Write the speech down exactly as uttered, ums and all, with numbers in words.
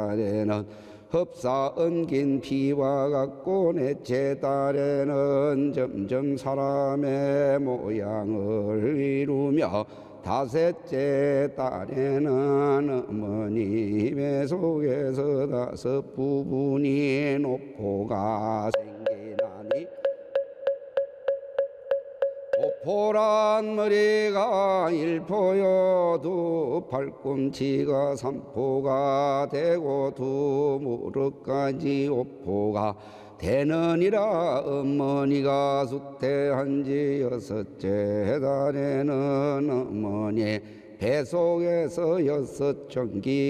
달에는 흡사 엉긴 피와 같고 넷째 달에는 점점 사람의 모양을 이루며 다섯째 달에는 어머니 배 속에서 다섯 부분이 노포가 생기나니 오포란 머리가 일포요 두 팔꿈치가 삼포가 되고 두 무릎까지 오포가 되느니라. 어머니가 수태한 지 여섯째 달에는 어머니 배 속에서 여섯 전기